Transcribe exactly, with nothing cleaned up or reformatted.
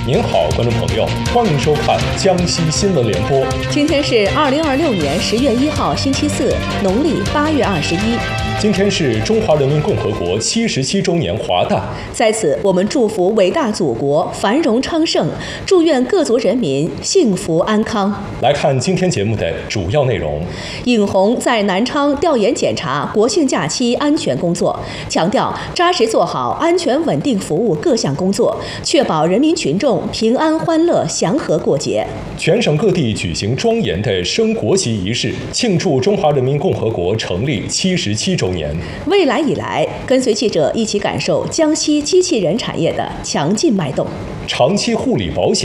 您好，观众朋友，欢迎收看江西新闻联播。 今天是二零二六年十月一号，星期四，农历八月二十一。 今天是中华人民共和国七十七周年华诞， 在此，我们祝福伟大祖国繁荣昌盛，祝愿各族人民幸福安康。 来看今天节目的主要内容。 尹红在南昌调研检查国庆假期安全工作，强调扎实做好安全稳定服务各项工作，确保人民群众平安欢乐祥和过节。 全省各地举行庄严的升国旗仪式，庆祝中华人民共和国成立七十七周年。 未来以来，跟随记者一起感受江西机器人产业的强劲脉动。 长期护理保险